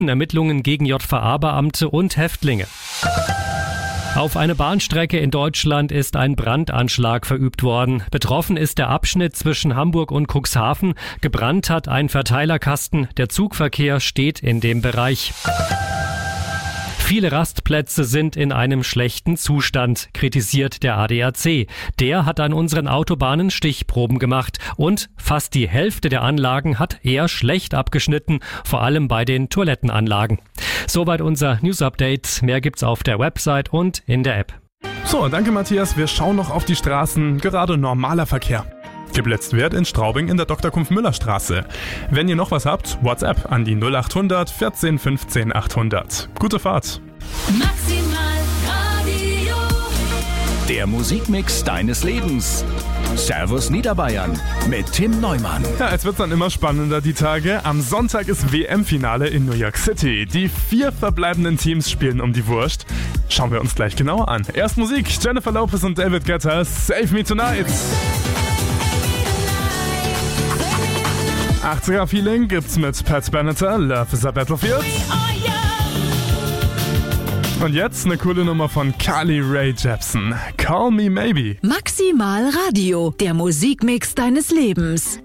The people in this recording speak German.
Ermittlungen gegen JVA-Beamte und Häftlinge. Auf eine Bahnstrecke in Deutschland ist ein Brandanschlag verübt worden. Betroffen ist der Abschnitt zwischen Hamburg und Cuxhaven. Gebrannt hat ein Verteilerkasten. Der Zugverkehr steht in dem Bereich. Viele Rastplätze sind in einem schlechten Zustand, kritisiert der ADAC. Der hat an unseren Autobahnen Stichproben gemacht und fast die Hälfte der Anlagen hat eher schlecht abgeschnitten, vor allem bei den Toilettenanlagen. Soweit unser News-Update. Mehr gibt's auf der Website und in der App. So, danke Matthias. Wir schauen noch auf die Straßen. Gerade normaler Verkehr. Geblitzt wird in Straubing in der Dr. Kumpf-Müller Straße. Wenn ihr noch was habt, WhatsApp an die 0800 14 15 800. Gute Fahrt. Maximal Radio. Der Musikmix deines Lebens. Servus Niederbayern mit Tim Neumann. Ja, es wird dann immer spannender die Tage. Am Sonntag ist WM-Finale in New York City. Die 4 verbleibenden Teams spielen um die Wurst. Schauen wir uns gleich genauer an. Erst Musik, Jennifer Lopez und David Guetta, Save Me Tonight. 80er-Feeling gibt's mit Pat Benatar, Love is a Battlefield. Und jetzt eine coole Nummer von Carly Rae Jepsen, Call Me Maybe. Maximal Radio, der Musikmix deines Lebens.